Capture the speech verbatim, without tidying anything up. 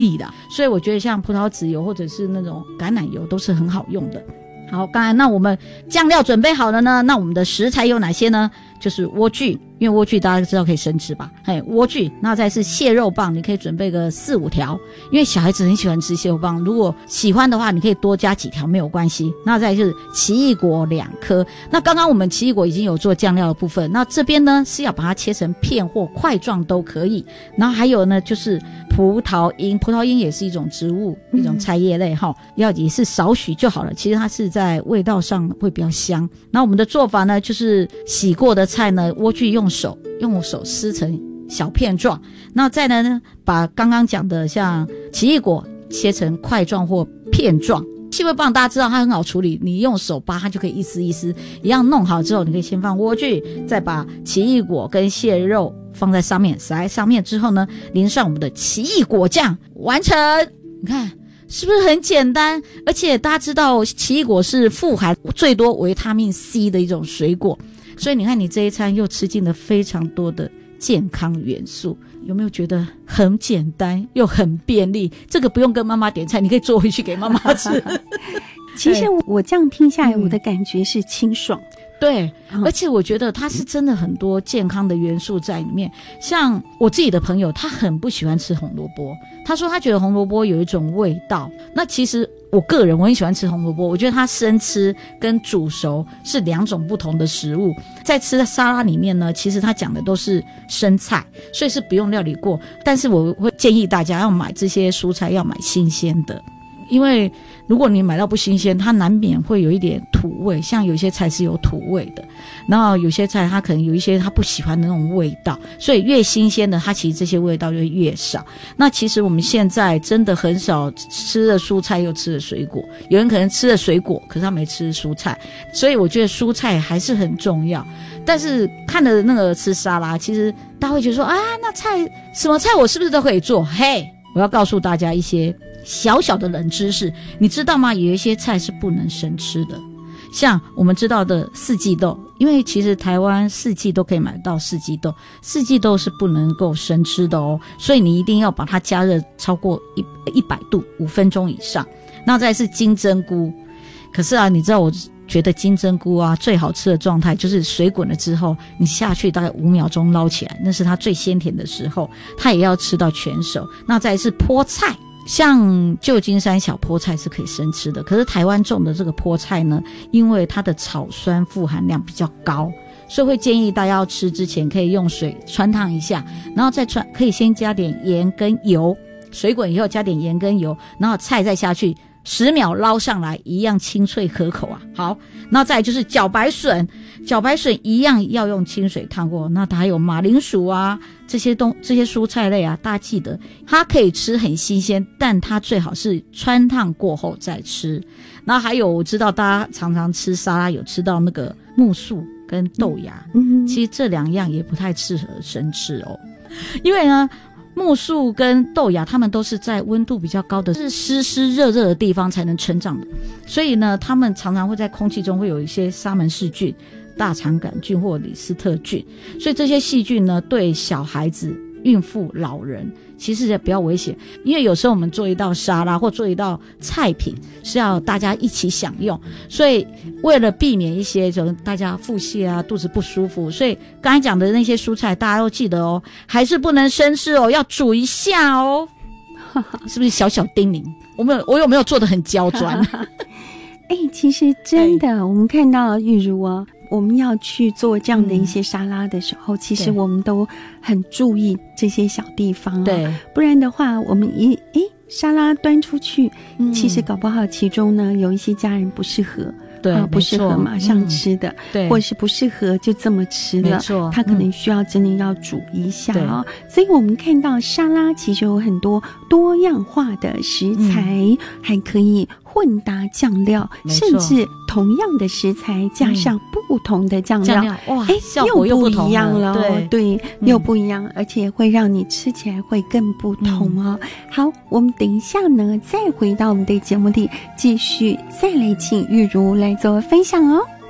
益的，所以我觉得像葡萄籽油或者是那种橄榄油都是很好用的。好，刚才那我们酱料准备好了呢，那我们的食材有哪些呢？就是莴苣，因为莴苣大家知道可以生吃吧，嘿，莴苣，那再是蟹肉棒，你可以准备个四五条，因为小孩子很喜欢吃蟹肉棒，如果喜欢的话你可以多加几条没有关系。那再就是奇异果两颗，那刚刚我们奇异果已经有做酱料的部分，那这边呢是要把它切成片或块状都可以。然后还有呢就是葡萄缨，葡萄缨也是一种植物，一种菜叶类齁，要也是少许就好了，其实它是在味道上会比较香。那我们的做法呢就是洗过的菜呢，莴苣用手用手撕成小片状，那再来呢把刚刚讲的像奇异果切成块状或片状。气味棒大家知道它很好处理，你用手扒它就可以一丝一丝一样弄好之后，你可以先放莴苣，再把奇异果跟蟹肉放在上面，撒在上面之后呢淋上我们的奇异果酱，完成。你看是不是很简单？而且大家知道奇异果是富含最多维他命 C 的一种水果，所以你看你这一餐又吃进了非常多的健康元素，有没有觉得很简单又很便利？这个不用跟妈妈点菜，你可以做回去给妈妈吃。 其实我这样听下来，我的感觉是清爽。 对，而且我觉得它是真的很多健康的元素在里面。像我自己的朋友，他很不喜欢吃红萝卜，他说他觉得红萝卜有一种味道。那其实我个人我很喜欢吃红萝卜，我觉得它生吃跟煮熟是两种不同的食物。在吃的沙拉里面呢，其实它讲的都是生菜，所以是不用料理过。但是我会建议大家要买这些蔬菜要买新鲜的，因为如果你买到不新鲜，它难免会有一点土味，像有些菜是有土味的，然后有些菜它可能有一些它不喜欢的那种味道，所以越新鲜的它其实这些味道就会越少。那其实我们现在真的很少吃了蔬菜又吃了水果，有人可能吃了水果可是他没吃蔬菜，所以我觉得蔬菜还是很重要。但是看了那个吃沙拉，其实大家会觉得说啊，那菜什么菜我是不是都可以做？嘿，我要告诉大家一些小小的冷知识，你知道吗？有一些菜是不能生吃的，像我们知道的四季豆，因为其实台湾四季都可以买到四季豆，四季豆是不能够生吃的哦，所以你一定要把它加热超过一一百度五分钟以上。那再是金针菇，可是啊，你知道我觉得金针菇啊最好吃的状态就是水滚了之后，你下去大概五秒钟捞起来，那是它最鲜甜的时候，它也要吃到全熟。那再是菠菜，像旧金山小菠菜是可以生吃的，可是台湾种的这个菠菜呢，因为它的草酸富含量比较高，所以会建议大家要吃之前可以用水汆烫一下，然后再汆可以先加点盐跟油，水滚以后加点盐跟油，然后菜再下去十秒捞上来，一样清脆可口啊。好，那再来就是茭白笋，茭白笋一样要用清水烫过。那它还有马铃薯啊，这些东这些蔬菜类啊，大家记得它可以吃很新鲜，但它最好是汆烫过后再吃。那还有我知道大家常常吃沙拉有吃到那个木薯跟豆芽，嗯，其实这两样也不太适合生吃哦，因为呢木薯跟豆芽它们都是在温度比较高的是湿湿热热的地方才能成长的，所以呢它们常常会在空气中会有一些沙门氏菌、大肠杆菌或李斯特菌，所以这些细菌呢对小孩子、孕妇、老人其实也比较危险。因为有时候我们做一道沙拉或做一道菜品是要大家一起享用，所以为了避免一些就大家腹泻啊、肚子不舒服，所以刚才讲的那些蔬菜大家都记得哦，还是不能生吃哦，要煮一下哦。是不是小小叮咛？我们我有没有做得很刁钻？ 哎、欸，其实真的，欸、我们看到玉如啊，我们要去做这样的一些沙拉的时候，嗯、其实我们都很注意这些小地方啊，对，不然的话，我们一哎、欸、沙拉端出去，嗯、其实搞不好其中呢有一些家人不适合。对、啊，不适合马上吃的，嗯、对，或者是不适合就这么吃的，没错，他可能需要真的要煮一下啊、哦。所以我们看到沙拉其实有很多多样化的食材，嗯、还可以混搭酱料，甚至同样的食材加上不同的酱料，嗯、哇，哎，又不一样了，对对，嗯、又不一样，而且会让你吃起来会更不同哦。嗯、好，我们等一下呢，再回到我们的节目里，继续再来请玉如来做分享哦。